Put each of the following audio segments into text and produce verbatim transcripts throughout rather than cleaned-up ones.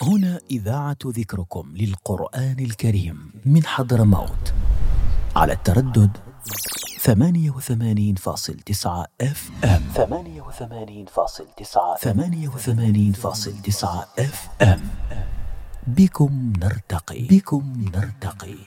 هنا إذاعة ذكركم للقرآن الكريم من حضرموت على التردد ثمانية وثمانين فاصل تسعة اف ام ثمانية وثمانين فاصل تسعة ثمانية وثمانين فاصل تسعة اف ام. بكم نرتقي بكم نرتقي.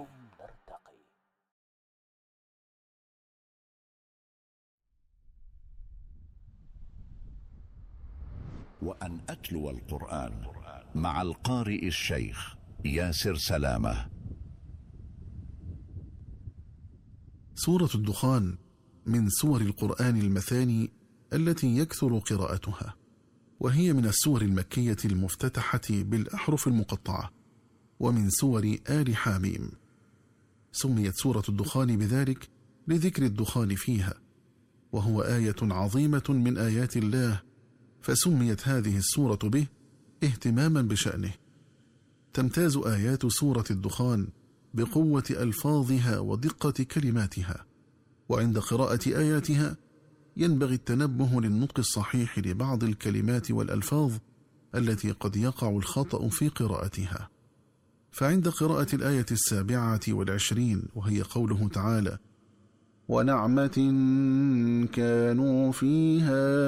وأن أتلو القرآن مع القارئ الشيخ ياسر سلامة. سورة الدخان من سور القرآن المثاني التي يكثر قراءتها، وهي من السور المكية المفتتحة بالأحرف المقطعة، ومن سور آل حاميم. سميت سورة الدخان بذلك لذكر الدخان فيها، وهو آية عظيمة من آيات الله، فسميت هذه السورة به اهتماما بشأنه. تمتاز آيات سورة الدخان بقوة ألفاظها ودقة كلماتها، وعند قراءة آياتها ينبغي التنبه للنطق الصحيح لبعض الكلمات والألفاظ التي قد يقع الخطأ في قراءتها. فعند قراءة الآية السابعة والعشرين، وهي قوله تعالى: ونعمة كانوا فيها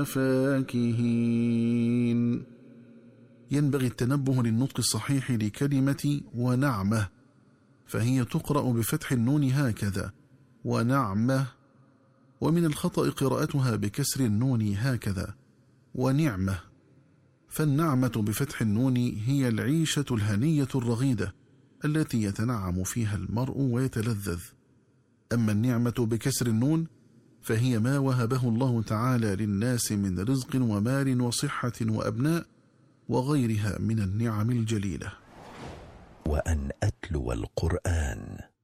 فاكهين، ينبغي التنبه للنطق الصحيح لكلمة ونعمة، فهي تقرأ بفتح النون هكذا ونعمة، ومن الخطأ قراءتها بكسر النون هكذا ونعمة. فالنعمة بفتح النون هي العيشة الهنية الرغيدة التي يتنعم فيها المرء ويتلذذ، أما النعمة بكسر النون فهي ما وهبه الله تعالى للناس من رزق ومال وصحة وأبناء وغيرها من النعم الجليلة. وأن أتلو القرآن